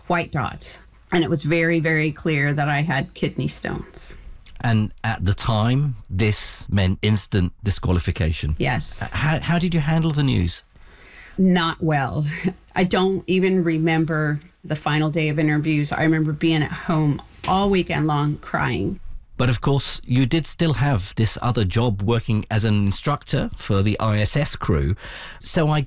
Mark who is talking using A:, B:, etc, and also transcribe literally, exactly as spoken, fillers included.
A: white dots. And it was very, very clear that I had kidney stones.
B: And at the time, this meant instant disqualification.
A: Yes.
B: How, how did you handle the news?
A: Not well. I don't even remember the final day of interviews. I remember being at home all weekend long crying.
B: But of course, you did still have this other job working as an instructor for the I S S crew. So I